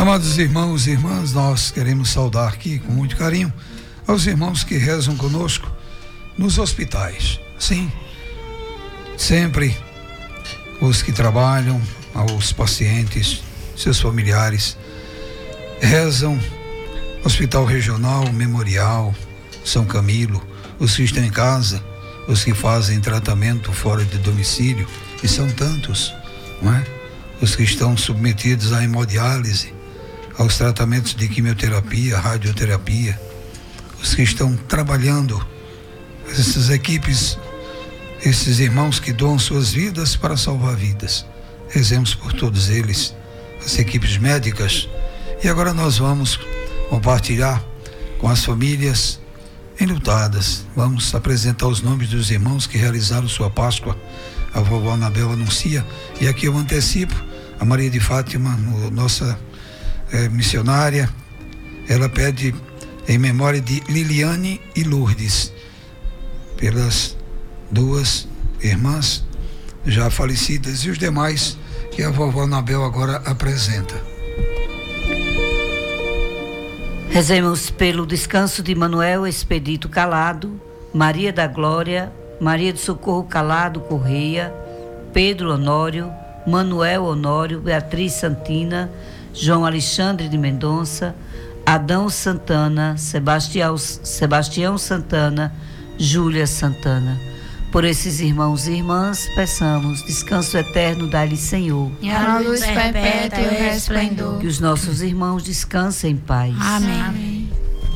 Amados irmãos e irmãs, nós queremos saudar aqui com muito carinho aos irmãos que rezam conosco nos hospitais. Sim, sempre os que trabalham, aos pacientes, seus familiares, rezam Hospital Regional, Memorial, São Camilo, os que estão em casa, os que fazem tratamento fora de domicílio, e são tantos, não é? Os que estão submetidos à hemodiálise, aos tratamentos de quimioterapia, radioterapia, os que estão trabalhando, essas equipes, esses irmãos que doam suas vidas para salvar vidas. Rezemos por todos eles, as equipes médicas. E agora nós vamos compartilhar com as famílias enlutadas. Vamos apresentar os nomes dos irmãos que realizaram sua Páscoa. A vovó Anabel anuncia, e aqui eu antecipo, a Maria de Fátima, nossa missionária, ela pede em memória de Liliane e Lourdes, pelas duas irmãs já falecidas, e os demais que a vovó Anabel agora apresenta. Rezemos pelo descanso de Manuel Expedito Calado, Maria da Glória, Maria do Socorro Calado Correia, Pedro Honório, Manuel Honório, Beatriz Santina, João Alexandre de Mendonça, Adão Santana, Sebastião Santana, Júlia Santana. Por esses irmãos e irmãs, peçamos descanso eterno, dá-lhe Senhor. E a luz perpétua e o resplendor. Que os nossos irmãos descansem em paz. Amém.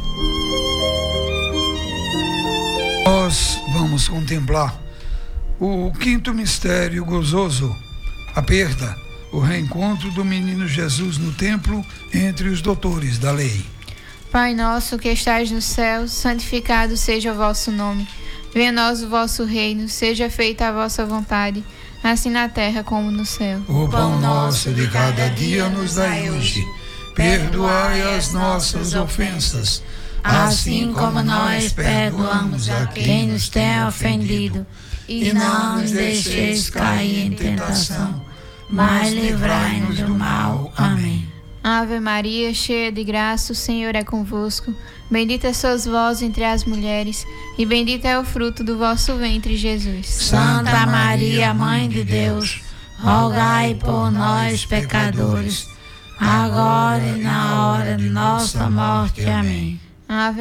Nós vamos contemplar o quinto mistério gozoso, a perda, o reencontro do menino Jesus no templo entre os doutores da lei. Pai nosso que estais no céu, santificado seja o vosso nome. Venha a nós o vosso reino, seja feita a vossa vontade, assim na terra como no céu. O pão nosso de cada dia nos dai hoje. Perdoai as nossas ofensas, assim como nós perdoamos a quem nos tem ofendido. E não nos deixeis cair em tentação, mas livrai-nos do mal. Amém. Ave Maria, cheia de graça, o Senhor é convosco. Bendita sois vós entre as mulheres, e bendito é o fruto do vosso ventre, Jesus. Santa Maria, Mãe de Deus, rogai por nós, pecadores, agora e na hora de nossa morte. Amém. Ave